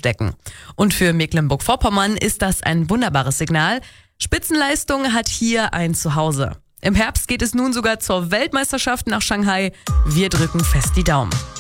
stecken. Und für Mecklenburg-Vorpommern ist das ein wunderbares Signal. Spitzenleistung hat hier ein Zuhause. Im Herbst geht es nun sogar zur Weltmeisterschaft nach Shanghai. Wir drücken fest die Daumen.